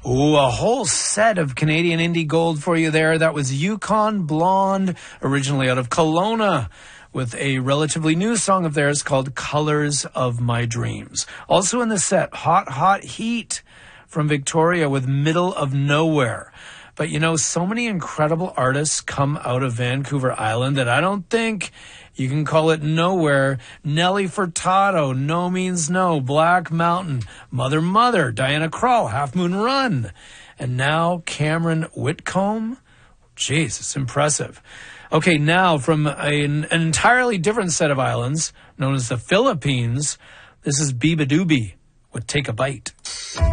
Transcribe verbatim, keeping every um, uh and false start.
Ooh, a whole set of Canadian indie gold for you there. That was Yukon Blonde, originally out of Kelowna, with a relatively new song of theirs called Colors of My Dreams. Also in the set, Hot Hot Heat from Victoria with Middle of Nowhere. But, you know, so many incredible artists come out of Vancouver Island that I don't think you can call it nowhere. Nelly Furtado, No Means No, Black Mountain, Mother Mother, Diana Krall, Half Moon Run. And now Cameron Whitcomb. Jeez, it's impressive. Okay, now from a, an entirely different set of islands known as the Philippines, this is Biba Doobie with Take a Bite.